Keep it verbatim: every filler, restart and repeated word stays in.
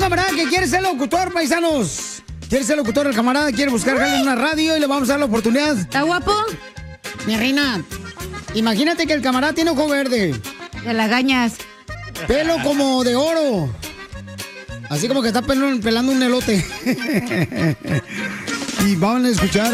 camarada que quiere ser locutor, paisanos. Quiere ser locutor, el camarada quiere buscar en una radio y le vamos a dar la oportunidad. ¿Está guapo? Mi reina, imagínate que el camarada tiene ojo verde. De las gañas. Pelo como de oro. Así como que está pelando un elote. Y van a escuchar